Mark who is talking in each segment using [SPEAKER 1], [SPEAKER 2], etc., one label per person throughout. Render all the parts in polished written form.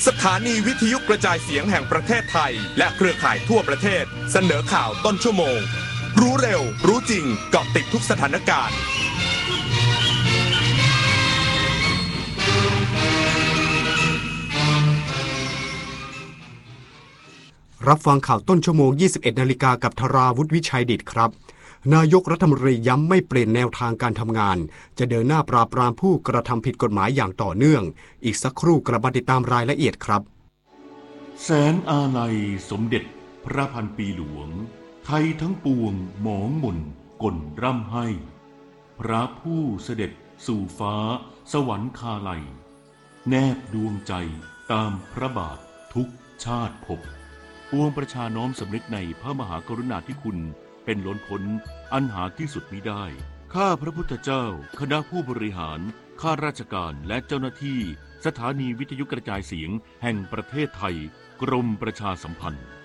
[SPEAKER 1] สถานีวิทยุกระจายเสียงแห่งประเทศไทยและเครือข่ายทั่วประเทศเสนอข่าวต้นชั่วโมงรู้เร็วรู้จริงเกาะติดทุกสถานการณ์
[SPEAKER 2] รับฟังข่าวต้นชั่วโมง 21 นาฬิกากับธราวุฒิวิชัยดิษฐ์ครับนายกรัฐมนตรีย้ำไม่เปลี่ยนแนวทางการทำงานจะเดินหน้าปราบปรามผู้กระทำผิดกฎหมายอย่างต่อเนื่องอีกสักครู่กลับมาติดตามรายละเอียดครับ
[SPEAKER 3] แสนอาลัยสมเด็จพระพันปีหลวงไทยทั้งปวงหมองหม่นก่นร่ำให้พระผู้เสด็จสู่ฟ้าสวรรคาลัยแนบดวงใจตามพระบาททุกชาติภพปวงประชาน้อมสำนึกในพระมหากรุณาธิคุณเป็นล้นพ้นอันหาที่สุดมิได้ข้าพระพุทธเจ้าคณะผู้บริหารข้าราชการและเจ้าหน้าที่สถานีวิทยุกระจายเสียงแห่งประเทศไทยกรมประชาสัมพันธ์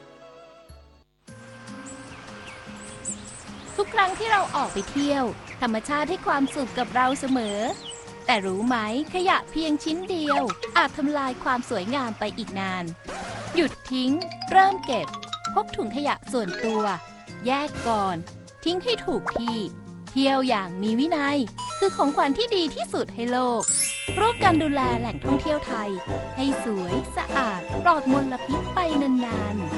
[SPEAKER 4] ทุกครั้งที่เราออกไปเที่ยวธรรมชาติให้ความสุขกับเราเสมอแต่รู้ไหมขยะเพียงชิ้นเดียวอาจทำลายความสวยงามไปอีกนานหยุดทิ้งเริ่มเก็บพกถุงขยะส่วนตัวแยกก่อนทิ้งให้ถูกที่เที่ยวอย่างมีวินัยคือของขวัญที่ดีที่สุดให้โลกร่วมกันดูแลแหล่งท่องเที่ยวไทยให้สวยสะอาดปลอดมลพิษไปนานๆ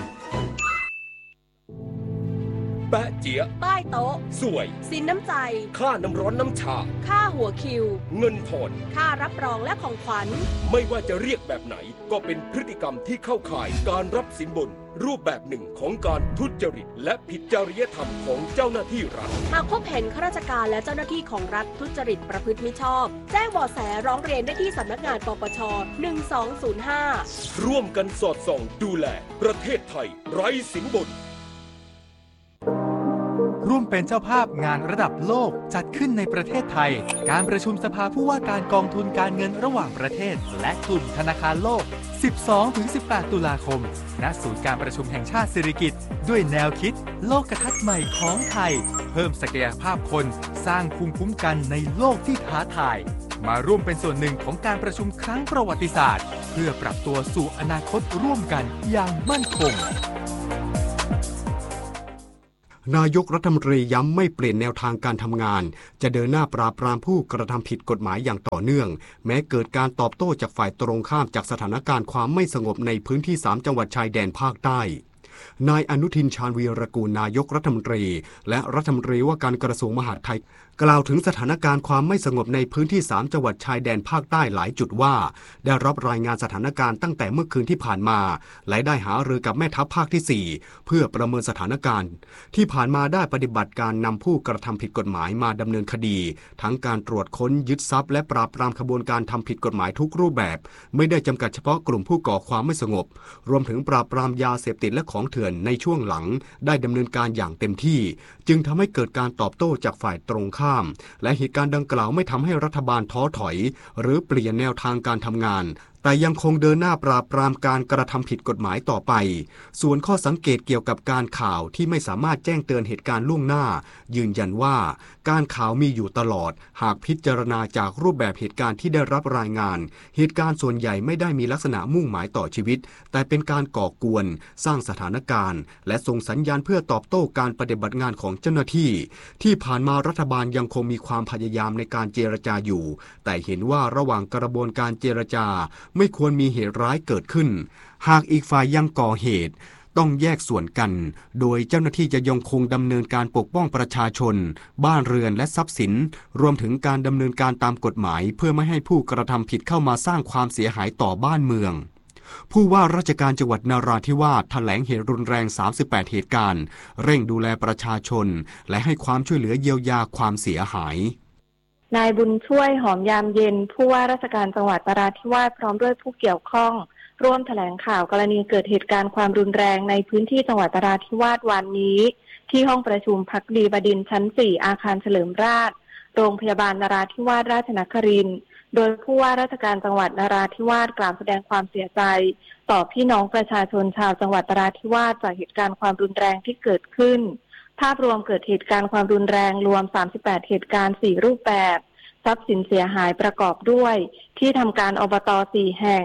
[SPEAKER 5] แปะเจี๊ยใต้โต๊ะสวยสินน้ำใจค่าน้ำร้อนน้ำชาค่าหัวคิวเงินผ่อนค่ารับรองและของขวัญไม่ว่าจะเรียกแบบไหนก็เป็นพฤติกรรมที่เข้าข่ายการรับสินบนรูปแบบหนึ่งของการทุจริตและผิดจริยธรรมของเจ้าหน้าที่รัฐหากพบเห็นข้าราชการและเจ้าหน้าที่ของรัฐทุจริตประพฤติมิชอบแจ้งเบาะแสร้องเรียนได้ที่สำนักงานปปช1205ร่วมกันสอดส่องดูแลประเทศไทยไร้สินบน
[SPEAKER 6] ร่วมเป็นเจ้าภาพงานระดับโลกจัดขึ้นในประเทศไทยการประชุมสภาผู้ว่าการกองทุนการเงินระหว่างประเทศและกลุ่มธนาคารโลก 12-18 ตุลาคมณศูนย์การประชุมแห่งชาติสิริกิติ์ด้วยแนวคิดโลกทัศน์ใหม่ของไทยเพิ่มศักยภาพคนสร้างภูมิคุ้มกันในโลกที่ท้าทายมาร่วมเป็นส่วนหนึ่งของการประชุมครั้งประวัติศาสตร์เพื่อปรับตัวสู่อนาคตร่วมกันอย่างมั่นคง
[SPEAKER 2] นายกรัฐมนตรีย้ำไม่เปลี่ยนแนวทางการทำงานจะเดินหน้าปราบปรามผู้กระทำผิดกฎหมายอย่างต่อเนื่องแม้เกิดการตอบโต้จากฝ่ายตรงข้ามจากสถานการณ์ความไม่สงบในพื้นที่3จังหวัดชายแดนภาคใต้นายอนุทินชาญวีรกูลนายกรัฐมนตรีและรัฐมนตรีว่าการกระทรวงมหาดไทยกล่าวถึงสถานการณ์ความไม่สงบในพื้นที่3จังหวัดชายแดนภาคใต้หลายจุดว่าได้รับรายงานสถานการณ์ตั้งแต่เมื่อคืนที่ผ่านมาและได้หารือกับแม่ทัพภาคที่4เพื่อประเมินสถานการณ์ที่ผ่านมาได้ปฏิบัติการนำผู้กระทำผิดกฎหมายมาดำเนินคดีทั้งการตรวจค้นยึดทรัพย์และปราบปรามขบวนการทำผิดกฎหมายทุกรูปแบบไม่ได้จำกัดเฉพาะกลุ่มผู้ก่อความไม่สงบรวมถึงปราบปรามยาเสพติดและของเถื่อนในช่วงหลังได้ดำเนินการอย่างเต็มที่จึงทำให้เกิดการตอบโต้จากฝ่ายตรงข้ามและเหตุการณ์ดังกล่าวไม่ทำให้รัฐบาลท้อถอยหรือเปลี่ยนแนวทางการทำงานแต่ยังคงเดินหน้าปราบปรามการกระทำผิดกฎหมายต่อไปส่วนข้อสังเกตเกี่ยวกับการข่าวที่ไม่สามารถแจ้งเตือนเหตุการณ์ล่วงหน้ายืนยันว่าการข่าวมีอยู่ตลอดหากพิจารณาจากรูปแบบเหตุการณ์ที่ได้รับรายงานเหตุการณ์ส่วนใหญ่ไม่ได้มีลักษณะมุ่งหมายต่อชีวิตแต่เป็นการก่อกวนสร้างสถานการณ์และส่งสัญญาณเพื่อตอบโต้การปฏิบัติงานของเจ้าหน้าที่ที่ผ่านมารัฐบาลยังคงมีความพยายามในการเจรจาอยู่แต่เห็นว่าระหว่างกระบวนการเจรจาไม่ควรมีเหตุร้ายเกิดขึ้นหากอีกฝ่ายยังก่อเหตุต้องแยกส่วนกันโดยเจ้าหน้าที่จะยังคงดำเนินการปกป้องประชาชนบ้านเรือนและทรัพย์สินรวมถึงการดำเนินการตามกฎหมายเพื่อไม่ให้ผู้กระทำผิดเข้ามาสร้างความเสียหายต่อบ้านเมืองผู้ว่าราชการจังหวัดนราธิวาสแถลงเหตุรุนแรง38เหตุการณ์เร่งดูแลประชาชนและให้ความช่วยเหลือเยียวยาความเสียหาย
[SPEAKER 7] นายบุญช่วยหอมยามเย็นผู้ว่าราชการจังหวัดนราธิวาสพร้อมด้วยผู้เกี่ยวข้องร่วมแถลงข่าวกรณีเกิดเหตุการณ์ความรุนแรงในพื้นที่จังหวัดนราธิวาสวันนี้ที่ห้องประชุมภักดีบดินทร์ชั้น4อาคารเฉลิมราษฎร์โรงพยาบาลนราธิวาสราชนครินทร์โดยผู้ว่าราชการจังหวัดนราธิวาสกล่าวแสดงความเสียใจต่อพี่น้องประชาชนชาวจังหวัดนราธิวาสจากเหตุการณ์ความรุนแรงที่เกิดขึ้นภาพรวมเกิดเหตุการณ์ความรุนแรงรวม38เหตุการณ์4รูปแบบทรัพย์สินเสียหายประกอบด้วยที่ทำการอบต.4 แห่ง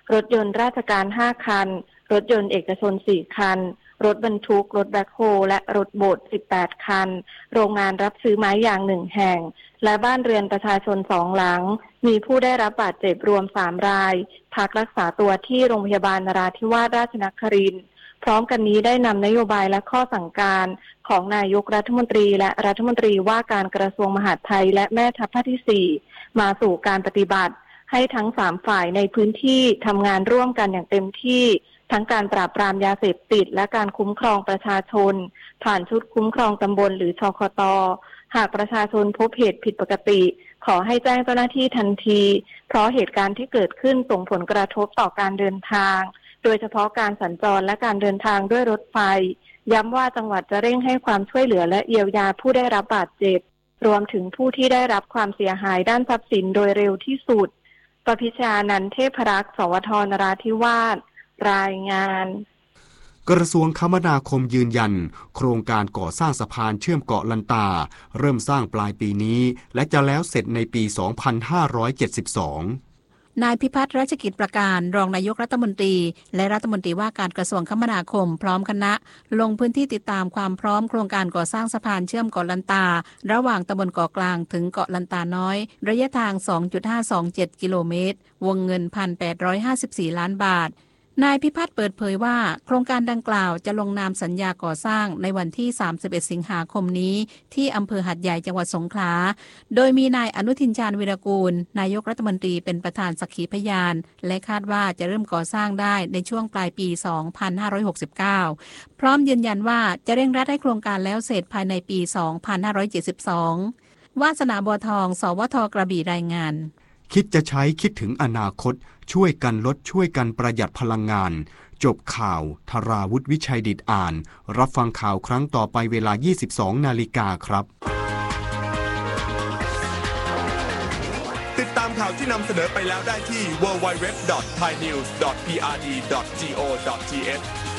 [SPEAKER 7] รถยนต์ราชการ5คันรถยนต์เอกชน4คันรถบรรทุกรถแบ็คโฮและรถโบด18คันโรงงานรับซื้อไม้ยาง1แห่งและบ้านเรือนประชาชน2หลังมีผู้ได้รับบาดเจ็บรวม3รายพักรักษาตัวที่โรงพยาบาลนราธิวาสราชนครินทร์พร้อมกันนี้ได้นำนโยบายและข้อสั่งการของนายกรัฐมนตรีและรัฐมนตรีว่าการกระทรวงมหาดไทยและแม่ทัพภาคที่4มาสู่การปฏิบัติให้ทั้ง3ฝ่ายในพื้นที่ทำงานร่วมกันอย่างเต็มที่ทั้งการปราบปรามยาเสพติดและการคุ้มครองประชาชนผ่านชุดคุ้มครองตำบลหรือชคต.หากประชาชนพบเหตุผิดปกติขอให้แจ้งเจ้าหน้าที่ทันทีเพราะเหตุการณ์ที่เกิดขึ้นส่งผลกระทบต่อการเดินทางโดยเฉพาะการสัญจรและการเดินทางด้วยรถไฟย้ำว่าจังหวัดจะเร่งให้ความช่วยเหลือและเยียวยาผู้ได้รับบาดเจ็บรวมถึงผู้ที่ได้รับความเสียหายด้านทรัพย์สินโดยเร็วที่สุดประพิชานันท์เทพรักษ์สวทนราธิวาสรายงาน
[SPEAKER 2] กระทรวงคมนาคมยืนยันโครงการก่อสร้างสะพานเชื่อมเกาะลันตาเริ่มสร้างปลายปีนี้และจะแล้วเสร็จในปี 2572
[SPEAKER 8] นายพิพัฒน์รัชกิจประการรองนายกรัฐมนตรีและรัฐมนตรีว่าการกระทรวงคมนาคมพร้อมคณะลงพื้นที่ติดตามความพร้อมโครงการก่อสร้างสะพานเชื่อมเกาะลันตาระหว่างตำบลเกาะกลางถึงเกาะลันตาน้อยระยะทาง 2.527 กิโลเมตรวงเงิน 1,854 ล้านบาทนายพิพัฒน์เปิดเผยว่าโครงการดังกล่าวจะลงนามสัญญาก่อสร้างในวันที่31สิงหาคมนี้ที่อำเภอหัดใหญ่จังหวัดสงขลาโดยมีนายอนุทินชาญวีรกูลนายกรัฐมนตรีเป็นประธานสักขีพยานและคาดว่าจะเริ่มก่อสร้างได้ในช่วงปลายปี 2569 พร้อมยืนยันว่าจะเร่งรัดให้โครงการแล้วเสร็จภายในปี 2572 วาสนาบัวทองสวทกระบี่รายงาน
[SPEAKER 2] คิดจะใช้คิดถึงอนาคตช่วยกันลดช่วยกันประหยัดพลังงานจบข่าวธราวุฒิวิชัยดิษฐ์อ่านรับฟังข่าวครั้งต่อไปเวลา 22:00 น.ครับ
[SPEAKER 1] ติดตามข่าวที่นำเสนอไปแล้วได้ที่ www.thainews.prd.go.th